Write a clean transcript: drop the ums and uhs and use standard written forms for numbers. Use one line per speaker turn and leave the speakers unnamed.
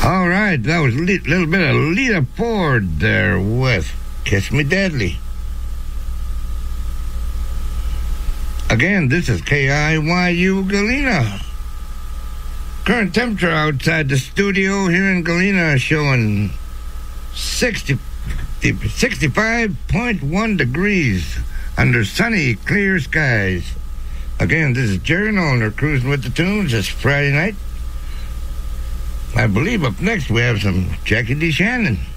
All right, that was a little bit of Lita Ford there with Kiss Me Deadly. Again, this is KIYU Galena. Current temperature outside the studio here in Galena is showing 65.1 degrees under sunny, clear skies. Again, this is Jerry Nolan, cruising with the tunes. It's Friday night. I believe up next we have some Jackie D. Shannon.